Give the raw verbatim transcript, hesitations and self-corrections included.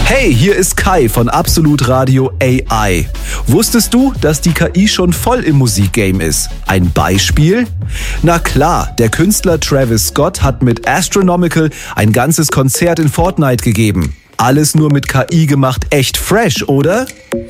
Hey, hier ist Kai von Absolut Radio A I. Wusstest du, dass die K I schon voll im Musikgame ist? Ein Beispiel? Na klar, der Künstler Travis Scott hat mit Astronomical ein ganzes Konzert in Fortnite gegeben. Alles nur mit K I gemacht, echt fresh, oder?